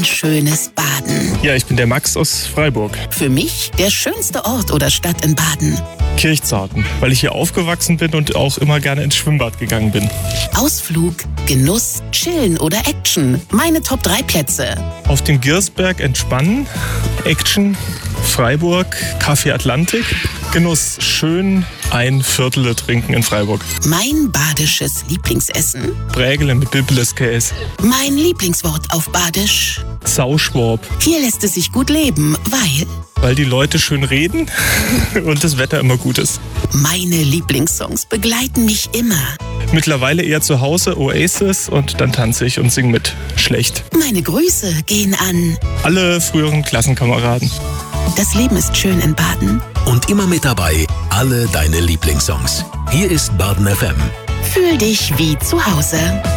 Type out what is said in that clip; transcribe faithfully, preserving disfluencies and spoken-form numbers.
schönes Baden. Ja, ich bin der Max aus Freiburg. Für mich der schönste Ort oder Stadt in Baden. Kirchzarten, weil ich hier aufgewachsen bin und auch immer gerne ins Schwimmbad gegangen bin. Ausflug, Genuss, Chillen oder Action. Meine Top drei Plätze. Auf dem Giersberg entspannen, Action, Freiburg, Café Atlantik, Genuss, schön ein Viertel trinken in Freiburg. Mein badisches Lieblingsessen. Brägele mit Bibeleskäse. Mein Lieblingswort auf Badisch. Sauschwab. Hier lässt es sich gut leben, weil... Weil die Leute schön reden und das Wetter immer gut ist. Meine Lieblingssongs begleiten mich immer. Mittlerweile eher zu Hause Oasis und dann tanze ich und singe mit. Schlecht. Meine Grüße gehen an alle früheren Klassenkameraden. Das Leben ist schön in Baden. Und immer mit dabei alle deine Lieblingssongs. Hier ist Baden F M. Fühl dich wie zu Hause.